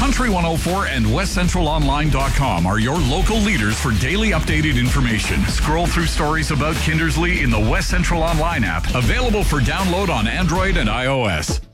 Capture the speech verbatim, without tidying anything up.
Country one oh four and west central online dot com are your local leaders for daily updated information. Scroll through stories about Kindersley in the West Central Online app, available for download on Android and iOS.